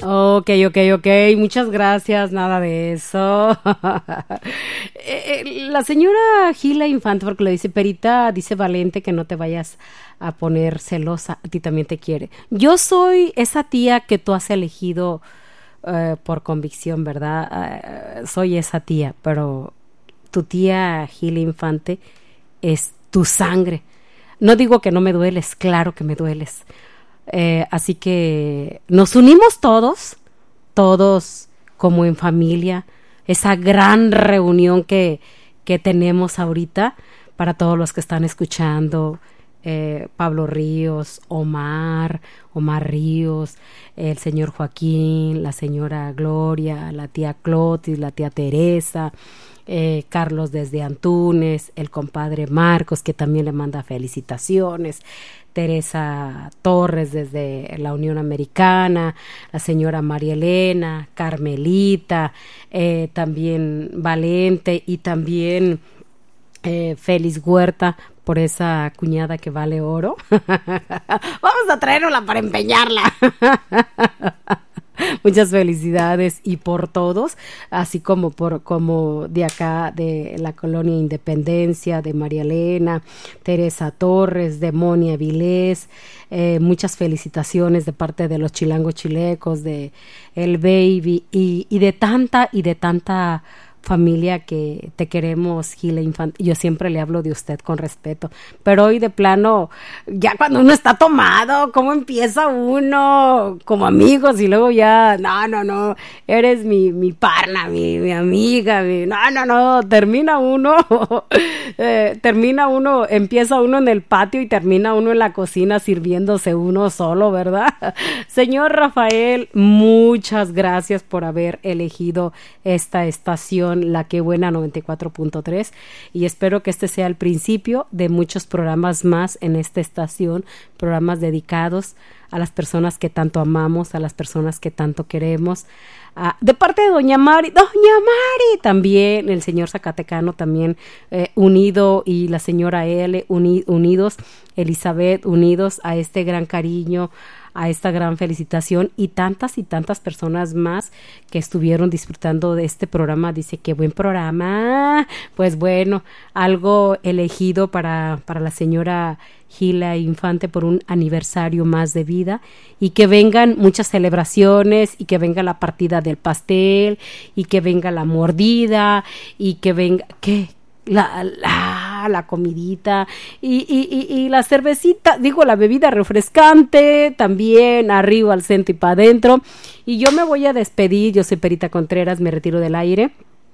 Ok, muchas gracias, nada de eso. La señora Gila Infante, porque le dice, Perita, dice Valente que no te vayas a poner celosa, a ti también te quiere. Yo soy esa tía que tú has elegido por convicción, ¿verdad? Soy esa tía, pero tu tía Gila Infante es tu sangre. No digo que no me dueles, claro que me dueles. Así que nos unimos todos como en familia, esa gran reunión que tenemos ahorita para todos los que están escuchando, Pablo Ríos, Omar Ríos, el señor Joaquín, la señora Gloria, la tía Clotis, la tía Teresa, Carlos desde Antunes, el compadre Marcos que también le manda felicitaciones, Teresa Torres desde la Unión Americana, la señora María Elena, Carmelita, también Valente y también Félix Huerta por esa cuñada que vale oro. Vamos a traerla para empeñarla. Muchas felicidades y por todos, así como como de acá de la colonia Independencia, de María Elena, Teresa Torres, de Monia Vilés, muchas felicitaciones de parte de los chilangos chilecos, de el Baby y de tanta familia que te queremos, Gila Infante. Yo siempre le hablo de usted con respeto, pero hoy de plano, ya cuando uno está tomado, ¿cómo empieza uno? Como amigos y luego ya, no, eres mi parna, mi amiga, termina uno, empieza uno en el patio y termina uno en la cocina sirviéndose uno solo, ¿verdad? Señor Rafael, muchas gracias por haber elegido esta estación, La Que Buena 94.3, y espero que este sea el principio de muchos programas más en esta estación, programas dedicados a las personas que tanto amamos, a las personas que tanto queremos. De parte de Doña Mari también, el señor Zacatecano también unido, y la señora L unidos, Elizabeth unidos a este gran cariño, a esta gran felicitación, y tantas personas más que estuvieron disfrutando de este programa. Dice, qué buen programa. Pues bueno, algo elegido para la señora Gila Infante por un aniversario más de vida, y que vengan muchas celebraciones, y que venga la partida del pastel, y que venga la mordida, y que venga la comidita y la cervecita, digo, la bebida refrescante también, arriba al centro y para adentro. Y yo me voy a despedir. Yo soy Perita Contreras, me retiro del aire.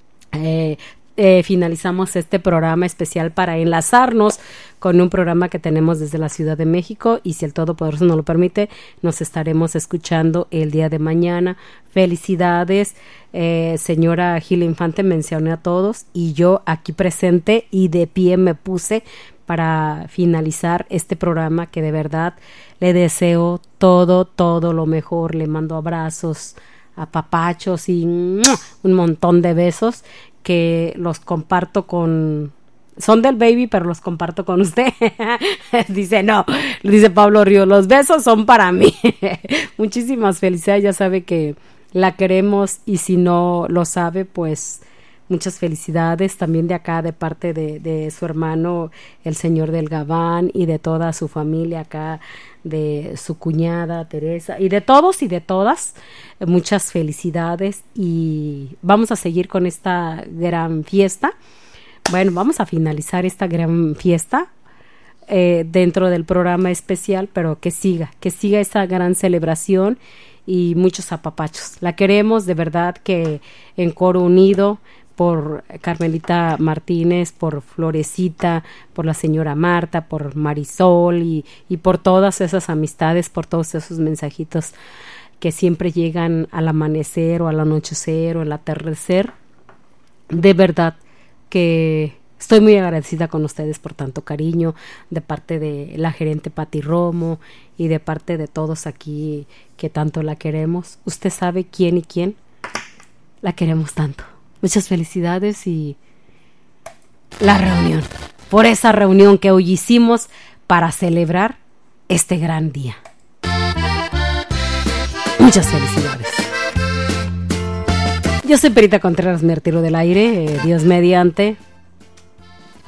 Finalizamos este programa especial para enlazarnos con un programa que tenemos desde la Ciudad de México, y si el Todopoderoso nos lo permite, nos estaremos escuchando el día de mañana. Felicidades, señora Gila Infante, mencioné a todos, y yo aquí presente y de pie me puse para finalizar este programa, que de verdad le deseo todo lo mejor. Le mando abrazos, apapachos y un montón de besos, que los comparto son del Baby, pero los comparto con usted. Dice Pablo Ríos, los besos son para mí. Muchísimas felicidades, ya sabe que la queremos, y si no lo sabe, pues muchas felicidades también de acá, de parte de su hermano, el señor del Gabán, y de toda su familia acá, de su cuñada Teresa, y de todos y de todas. Muchas felicidades, y vamos a seguir con esta gran fiesta. Bueno, vamos a finalizar esta gran fiesta dentro del programa especial, pero que siga esta gran celebración y muchos apapachos. La queremos, de verdad, que en coro unido, por Carmelita Martínez, por Florecita, por la señora Marta, por Marisol, y por todas esas amistades, por todos esos mensajitos que siempre llegan al amanecer o al anochecer o al atardecer. De verdad que estoy muy agradecida con ustedes por tanto cariño, de parte de la gerente Pati Romo y de parte de todos aquí que tanto la queremos. Usted sabe quién y quién la queremos tanto. Muchas felicidades, y la reunión, por esa reunión que hoy hicimos para celebrar este gran día. Muchas felicidades. Yo soy Perita Contreras, me retiro del aire, Dios mediante.